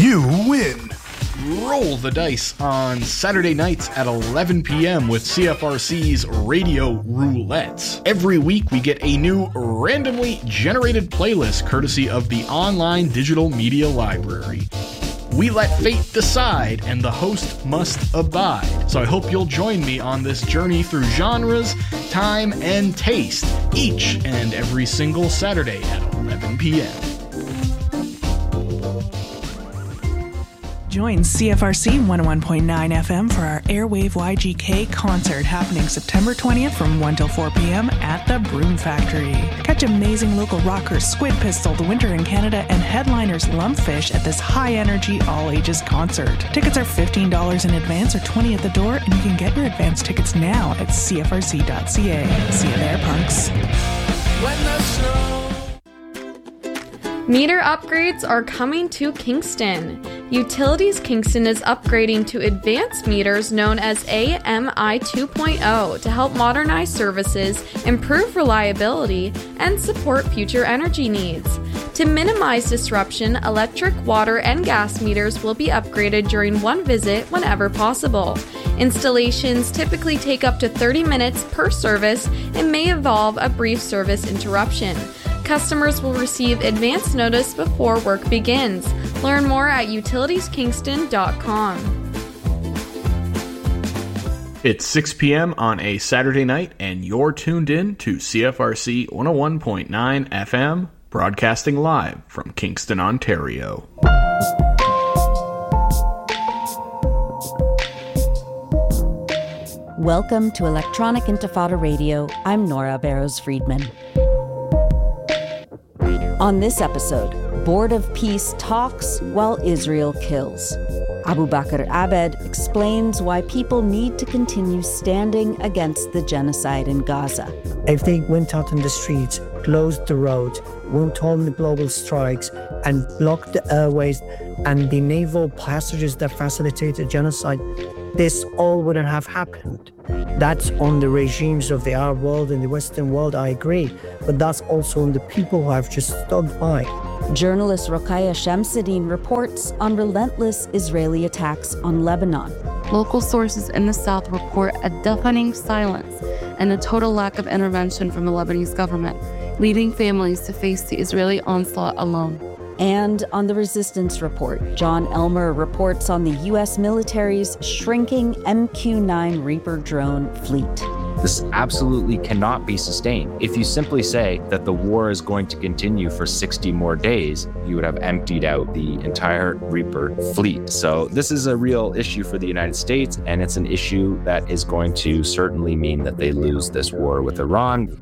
you win. Roll the dice on Saturday nights at 11 p.m. with CFRC's Radio Roulette. Every week we get a new randomly generated playlist courtesy of the online digital media library. We let fate decide, and the host must abide. So I hope you'll join me on this journey through genres, time, and taste, each and every single Saturday at 11 p.m. Join CFRC 101.9 FM for our Airwave YGK concert happening September 20th from 1 till 4 p.m. at the Broom Factory. Catch amazing local rockers Squid Pistol, The Winter in Canada, and headliners Lumpfish at this high-energy, all-ages concert. Tickets are $15 in advance or $20 at the door, and you can get your advance tickets now at cfrc.ca. See you there, punks. When the snow... Meter upgrades are coming to Kingston. Utilities Kingston is upgrading to advanced meters known as AMI 2.0 to help modernize services, improve reliability, and support future energy needs. To minimize disruption, electric, water, and gas meters will be upgraded during one visit whenever possible. Installations typically take up to 30 minutes per service and may involve a brief service interruption. Customers will receive advance notice before work begins. Learn more at utilitieskingston.com. It's 6 p.m. on a Saturday night, and you're tuned in to CFRC 101.9 FM, broadcasting live from Kingston, Ontario. Welcome to Electronic Intifada Radio. I'm Nora Barrows-Friedman. On this episode, Board of Peace talks while Israel kills. Abu Bakr Abed explains why people need to continue standing against the genocide in Gaza. If they went out in the streets, closed the roads, went on the global strikes, and blocked the airways and the naval passages that facilitated genocide, this all wouldn't have happened. That's on the regimes of the Arab world and the Western world, I agree, but that's also on the people who have just stood by. Journalist Rokhaya Shamsuddin reports on relentless Israeli attacks on Lebanon. Local sources in the south report a deafening silence and a total lack of intervention from the Lebanese government, leading families to face the Israeli onslaught alone. And on the Resistance Report, John Elmer reports on the U.S. military's shrinking MQ-9 Reaper drone fleet. This absolutely cannot be sustained. If you simply say that the war is going to continue for 60 more days, you would have emptied out the entire Reaper fleet. So this is a real issue for the United States, and it's an issue that is going to certainly mean that they lose this war with Iran.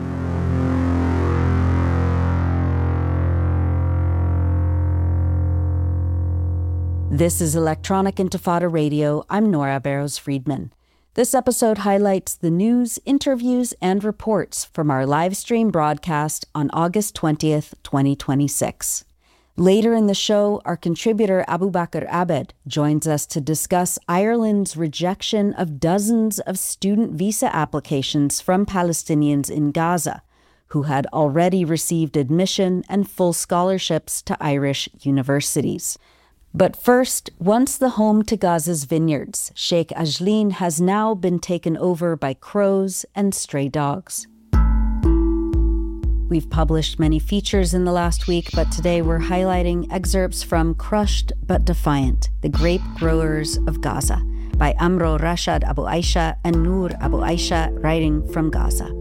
This is Electronic Intifada Radio. I'm Nora Barrows-Friedman. This episode highlights the news, interviews, and reports from our live stream broadcast on August 20th, 2026. Later in the show, our contributor Abu Bakr Abed joins us to discuss Ireland's rejection of dozens of student visa applications from Palestinians in Gaza, who had already received admission and full scholarships to Irish universities. But first, once the home to Gaza's vineyards, Sheikh Ajleen has now been taken over by crows and stray dogs. We've published many features in the last week, but today we're highlighting excerpts from Crushed but Defiant, The Grape Growers of Gaza, by Amro Rashad Abu Aisha and Noor Abu Aisha, writing from Gaza.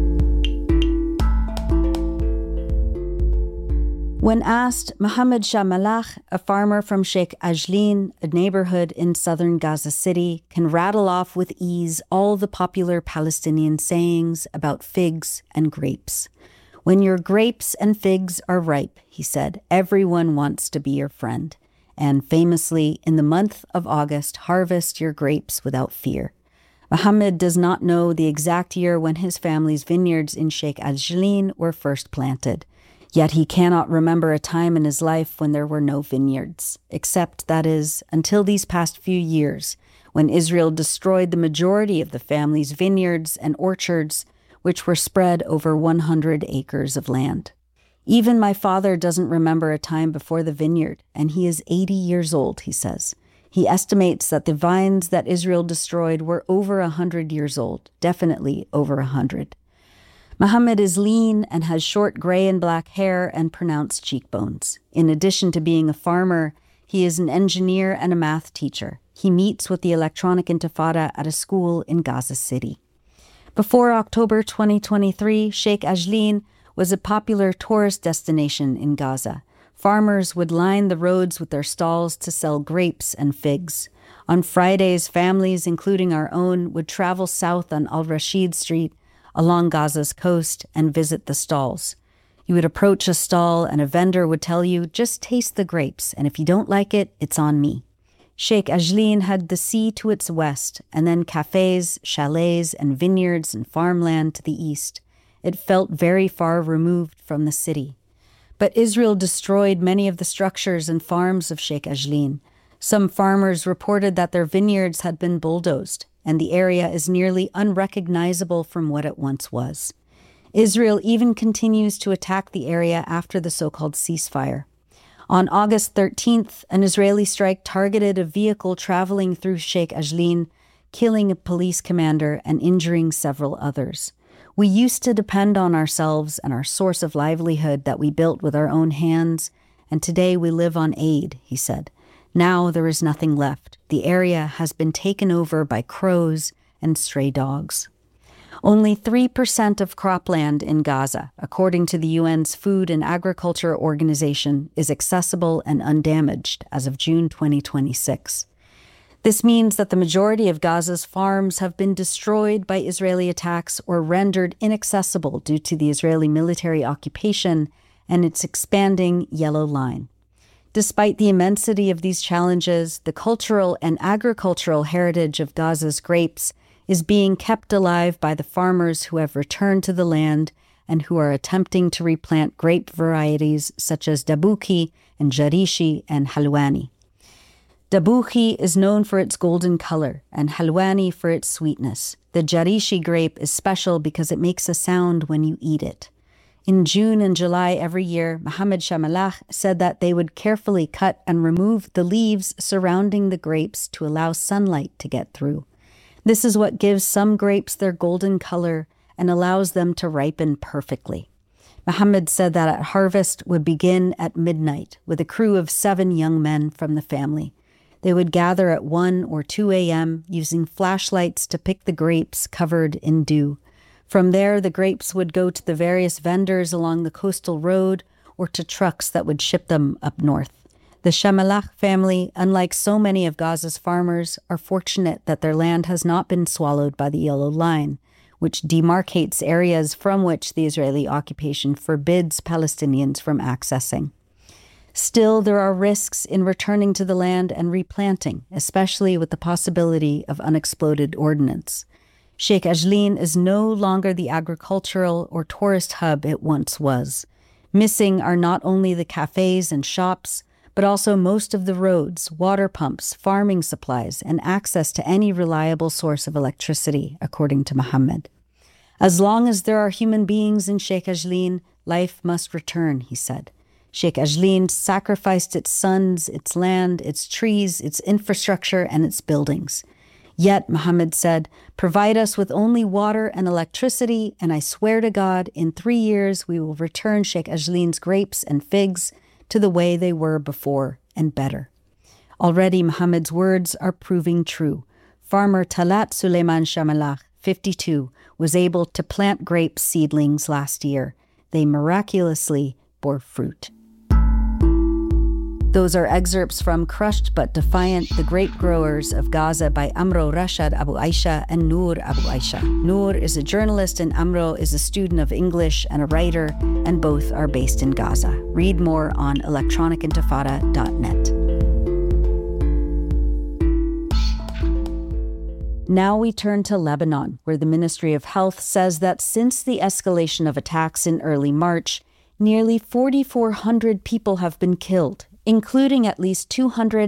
When asked, Mohammed Shah Malach, a farmer from Sheikh Ajleen, a neighborhood in southern Gaza City, can rattle off with ease all the popular Palestinian sayings about figs and grapes. When your grapes and figs are ripe, he said, everyone wants to be your friend. And famously, in the month of August, harvest your grapes without fear. Mohammed does not know the exact year when his family's vineyards in Sheikh Ajleen were first planted. Yet he cannot remember a time in his life when there were no vineyards, except, that is, until these past few years, when Israel destroyed the majority of the family's vineyards and orchards, which were spread over 100 acres of land. Even my father doesn't remember a time before the vineyard, and he is 80 years old, he says. He estimates that the vines that Israel destroyed were over 100 years old, definitely over 100. Mohammed is lean and has short gray and black hair and pronounced cheekbones. In addition to being a farmer, he is an engineer and a math teacher. He meets with the Electronic Intifada at a school in Gaza City. Before October 2023, Sheikh Ajlin was a popular tourist destination in Gaza. Farmers would line the roads with their stalls to sell grapes and figs. On Fridays, families, including our own, would travel south on Al-Rashid Street along Gaza's coast and visit the stalls. You would approach a stall and a vendor would tell you, just taste the grapes, and if you don't like it, it's on me. Sheikh Ajlin had the sea to its west, and then cafes, chalets, and vineyards and farmland to the east. It felt very far removed from the city. But Israel destroyed many of the structures and farms of Sheikh Ajlin. Some farmers reported that their vineyards had been bulldozed, and the area is nearly unrecognizable from what it once was. Israel even continues to attack the area after the so-called ceasefire. On August 13th, an Israeli strike targeted a vehicle traveling through Sheikh Ajlin, killing a police commander and injuring several others. We used to depend on ourselves and our source of livelihood that we built with our own hands, and today we live on aid, he said. Now there is nothing left. The area has been taken over by crows and stray dogs. Only 3% of cropland in Gaza, according to the UN's Food and Agriculture Organization, is accessible and undamaged as of June 2026. This means that the majority of Gaza's farms have been destroyed by Israeli attacks or rendered inaccessible due to the Israeli military occupation and its expanding yellow line. Despite the immensity of these challenges, the cultural and agricultural heritage of Gaza's grapes is being kept alive by the farmers who have returned to the land and who are attempting to replant grape varieties such as Dabuki and Jarishi and Halwani. Dabuki is known for its golden color and Halwani for its sweetness. The Jarishi grape is special because it makes a sound when you eat it. In June and July every year, Mohammed Shamalach said that they would carefully cut and remove the leaves surrounding the grapes to allow sunlight to get through. This is what gives some grapes their golden color and allows them to ripen perfectly. Mohammed said that at harvest would begin at midnight with a crew of 7 young men from the family. They would gather at 1 or 2 a.m. using flashlights to pick the grapes covered in dew. From there, the grapes would go to the various vendors along the coastal road or to trucks that would ship them up north. The Shamalach family, unlike so many of Gaza's farmers, are fortunate that their land has not been swallowed by the Yellow Line, which demarcates areas from which the Israeli occupation forbids Palestinians from accessing. Still, there are risks in returning to the land and replanting, especially with the possibility of unexploded ordnance. Sheikh Ajlin is no longer the agricultural or tourist hub it once was. Missing are not only the cafes and shops, but also most of the roads, water pumps, farming supplies, and access to any reliable source of electricity, according to Mohammed. As long as there are human beings in Sheikh Ajlin, life must return, he said. Sheikh Ajlin sacrificed its sons, its land, its trees, its infrastructure, and its buildings. Yet, Mohammed said, provide us with only water and electricity, and I swear to God, in 3 years we will return Sheikh Ajlin's grapes and figs to the way they were before and better. Already Mohammed's words are proving true. Farmer Talat Suleiman Shamalach, 52, was able to plant grape seedlings last year. They miraculously bore fruit. Those are excerpts from Crushed But Defiant, The Grape Growers of Gaza by Amro Rashad Abu Aisha and Noor Abu Aisha. Noor is a journalist and Amro is a student of English and a writer, and both are based in Gaza. Read more on electronicintifada.net. Now we turn to Lebanon, where the Ministry of Health says that since the escalation of attacks in early March, nearly 4,400 people have been killed, including at least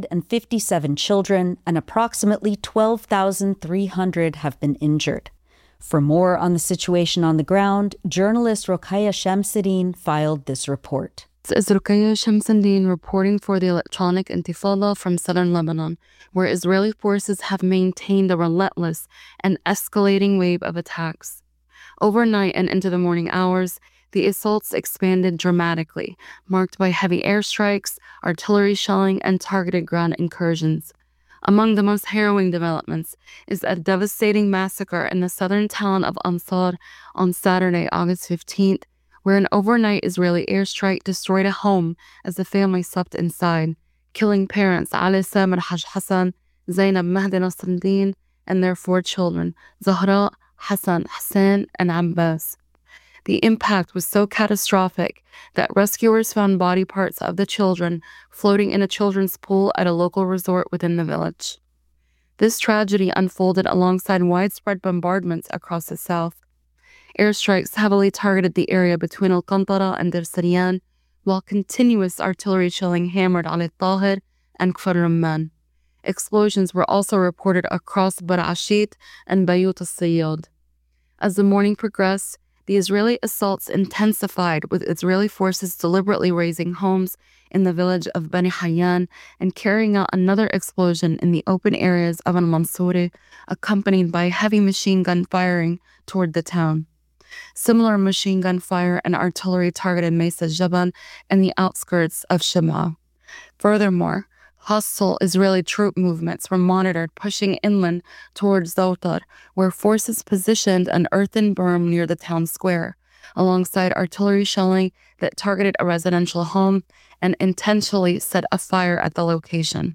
257 children, and approximately 12,300 have been injured. For more on the situation on the ground, journalist Rokhaya Shamsuddin filed this report. This is Rokhaya Shamsuddin reporting for the Electronic Intifada from southern Lebanon, where Israeli forces have maintained a relentless and escalating wave of attacks. Overnight and into the morning hours, the assaults expanded dramatically, marked by heavy airstrikes, artillery shelling, and targeted ground incursions. Among the most harrowing developments is a devastating massacre in the southern town of Ansar on Saturday, August 15th, where an overnight Israeli airstrike destroyed a home as the family slept inside, killing parents Ali Samir Haj Hassan, Zainab Mahdi Nasruddin, and their 4 children, Zahra, Hassan, Hussein, and Abbas. The impact was so catastrophic that rescuers found body parts of the children floating in a children's pool at a local resort within the village. This tragedy unfolded alongside widespread bombardments across the south. Airstrikes heavily targeted the area between Al-Qantara and Dir Sariyan, while continuous artillery shelling hammered Ali Tahir and Kfar Rumman. Explosions were also reported across Bar Ashit and Bayut al-Sayyad. As the morning progressed, the Israeli assaults intensified, with Israeli forces deliberately razing homes in the village of Bani Hayyan and carrying out another explosion in the open areas of Al-Mansouri, accompanied by heavy machine gun firing toward the town. Similar machine gun fire and artillery targeted Mesa Jaban and the outskirts of Shama. Furthermore, hostile Israeli troop movements were monitored pushing inland towards Zawtar, where forces positioned an earthen berm near the town square, alongside artillery shelling that targeted a residential home and intentionally set a fire at the location.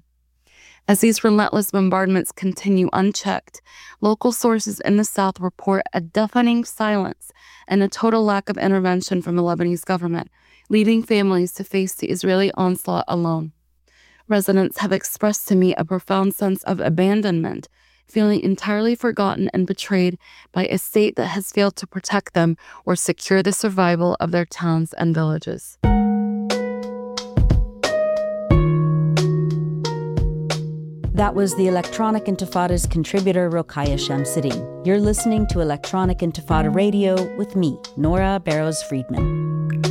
As these relentless bombardments continue unchecked, local sources in the south report a deafening silence and a total lack of intervention from the Lebanese government, leaving families to face the Israeli onslaught alone. Residents have expressed to me a profound sense of abandonment, feeling entirely forgotten and betrayed by a state that has failed to protect them or secure the survival of their towns and villages. That was the Electronic Intifada's contributor, Rokhaya Shamsuddin. You're listening to Electronic Intifada Radio with me, Nora Barrows-Friedman.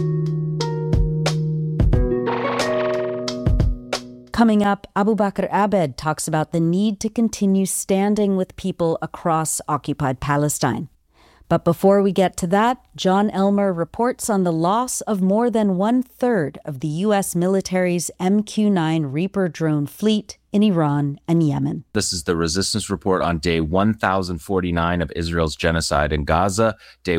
Coming up, Abu Bakr Abed talks about the need to continue standing with people across occupied Palestine. But before we get to that, John Elmer reports on the loss of more than 1/3 of the U.S. military's MQ-9 Reaper drone fleet in Iran and Yemen. This is the Resistance Report on day 1049 of Israel's genocide in Gaza, day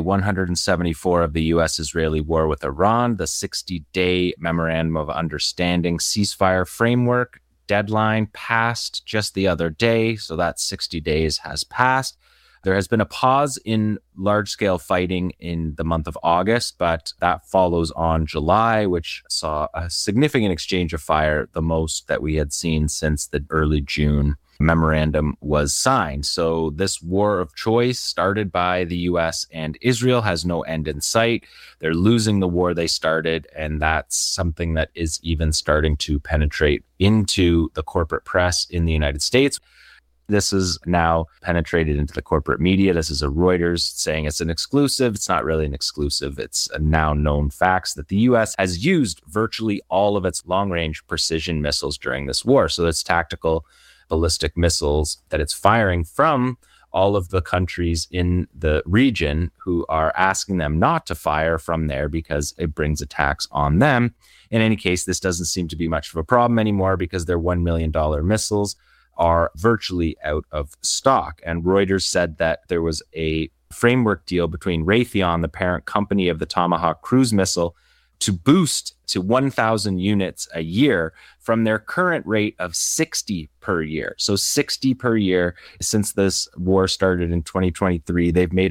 174 of the U.S.-Israeli war with Iran, the 60-day Memorandum of Understanding ceasefire framework deadline passed just the other day, so that 60 days has passed. There has been a pause in large-scale fighting in the month of August, but that follows on July, which saw a significant exchange of fire, the most that we had seen since the early June memorandum was signed. So this war of choice started by the U.S. and Israel has no end in sight. They're losing the war they started, and that's something that is even starting to penetrate into the corporate press in the United States. This is now penetrated into the corporate media. This is a Reuters saying it's an exclusive. It's not really an exclusive. It's a now known facts that the U.S. has used virtually all of its long-range precision missiles during this war. So it's tactical ballistic missiles that it's firing from all of the countries in the region who are asking them not to fire from there because it brings attacks on them. In any case, this doesn't seem to be much of a problem anymore because their $1 million missiles are virtually out of stock. And Reuters said that there was a framework deal between Raytheon, the parent company of the Tomahawk cruise missile, to boost to 1,000 units a year from their current rate of 60 per year. So 60 per year since this war started in 2023. They've made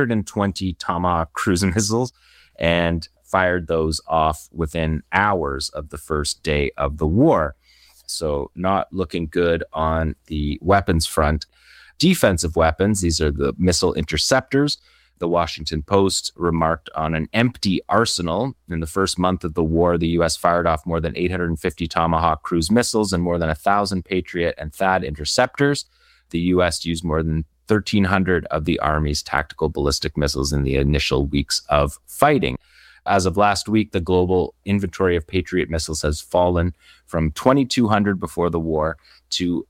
120 Tomahawk cruise missiles and fired those off within hours of the first day of the war. So not looking good on the weapons front. Defensive weapons, these are the missile interceptors. The Washington Post remarked on an empty arsenal. In the first month of the war, the U.S. fired off more than 850 Tomahawk cruise missiles and more than 1,000 Patriot and THAAD interceptors. The U.S. used more than 1,300 of the Army's tactical ballistic missiles in the initial weeks of fighting. As of last week, the global inventory of Patriot missiles has fallen from 2,200 before the war to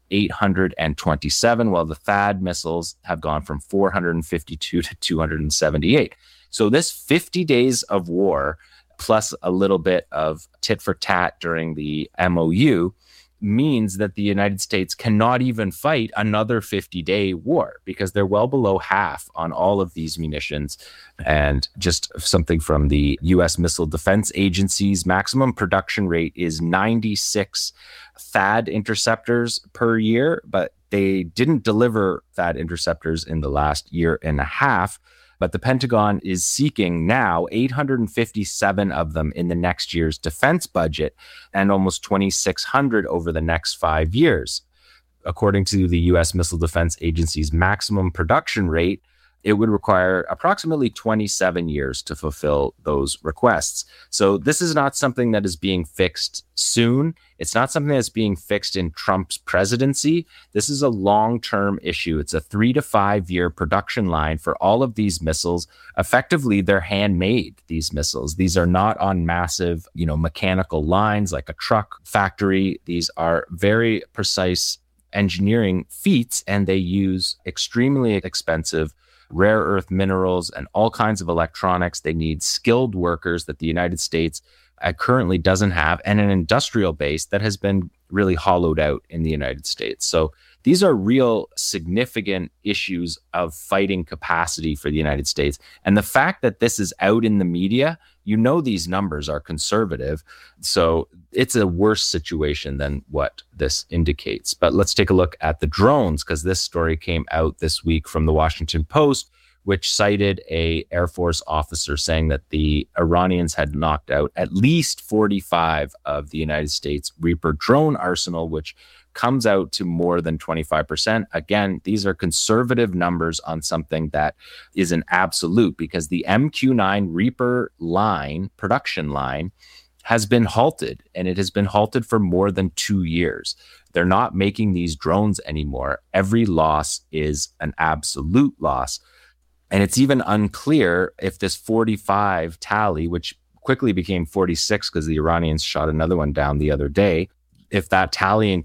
827, while the THAAD missiles have gone from 452 to 278. So this 50 days of war, plus a little bit of tit for tat during the MOU, means that the United States cannot even fight another 50-day war because they're well below half on all of these munitions. And just something from the U.S. Missile Defense Agency's maximum production rate is 96 THAAD interceptors per year, but they didn't deliver THAAD interceptors in the last year and a half. But the Pentagon is seeking now 857 of them in the next year's defense budget and almost 2,600 over the next 5 years. According to the U.S. Missile Defense Agency's maximum production rate, it would require approximately 27 years to fulfill those requests. So this is not something that is being fixed soon. It's not something that's being fixed in Trump's presidency. This is a long-term issue. It's a 3 to 5 year production line for all of these missiles. Effectively, they're handmade, these missiles. These are not on massive, mechanical lines like a truck factory. These are very precise engineering feats, and they use extremely expensive rare earth minerals and all kinds of electronics. They need skilled workers that the United States currently doesn't have, and an industrial base that has been really hollowed out in the United States. So these are real significant issues of fighting capacity for the United States. And the fact that this is out in the media, these numbers are conservative. So it's a worse situation than what this indicates. But let's take a look at the drones, because this story came out this week from the Washington Post, which cited an Air Force officer saying that the Iranians had knocked out at least 45 of the United States Reaper drone arsenal, which comes out to more than 25%. Again, these are conservative numbers on something that is an absolute, because the MQ-9 Reaper production line, has been halted, and it has been halted for more than 2 years. They're not making these drones anymore. Every loss is an absolute loss. And it's even unclear if this 45 tally, which quickly became 46 because the Iranians shot another one down the other day, if that tally